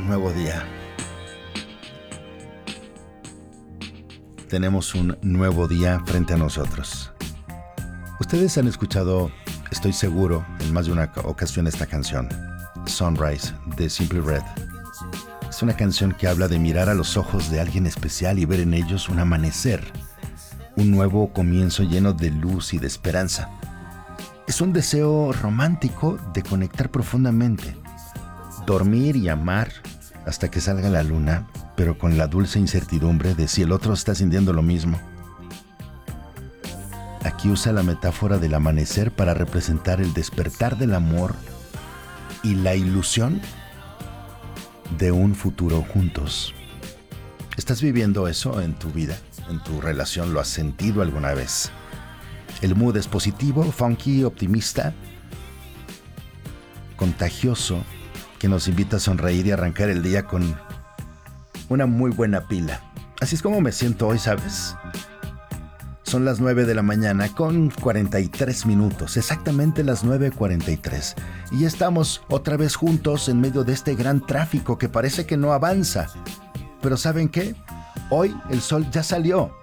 un nuevo día. Tenemos un nuevo día frente a nosotros. Ustedes han escuchado, estoy seguro, en más de una ocasión esta canción, Sunrise, de Simply Red. Es una canción que habla de mirar a los ojos de alguien especial y ver en ellos un amanecer, un nuevo comienzo lleno de luz y de esperanza. Es un deseo romántico de conectar profundamente, dormir y amar hasta que salga la luna, pero con la dulce incertidumbre de si el otro está sintiendo lo mismo. Aquí usa la metáfora del amanecer para representar el despertar del amor y la ilusión de un futuro juntos. ¿Estás viviendo eso en tu vida, en tu relación? ¿Lo has sentido alguna vez? El mood es positivo, funky, optimista, contagioso, que nos invita a sonreír y arrancar el día con una muy buena pila. Así es como me siento hoy, ¿sabes? Son las 9 de la mañana con 43 minutos, exactamente las 9:43. Y ya estamos otra vez juntos en medio de este gran tráfico que parece que no avanza. Pero ¿saben qué? Hoy el sol ya salió.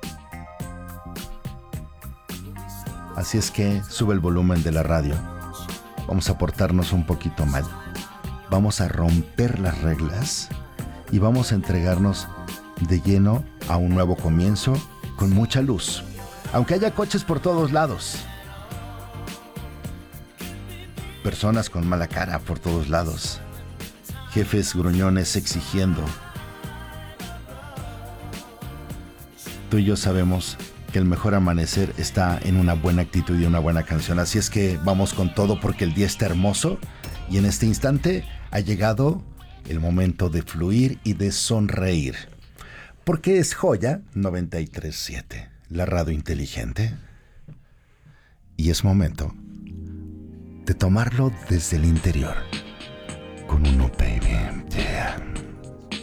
Así es que sube el volumen de la radio. Vamos a portarnos un poquito mal. Vamos a romper las reglas y vamos a entregarnos de lleno a un nuevo comienzo con mucha luz. Aunque haya coches por todos lados. Personas con mala cara por todos lados. Jefes gruñones exigiendo. Tú y yo sabemos que el mejor amanecer está en una buena actitud y una buena canción. Así es que vamos con todo porque el día está hermoso y en este instante ha llegado el momento de fluir y de sonreír. Porque es Joya 93.7, la radio inteligente. Y es momento de tomarlo desde el interior con uno, baby. Yeah.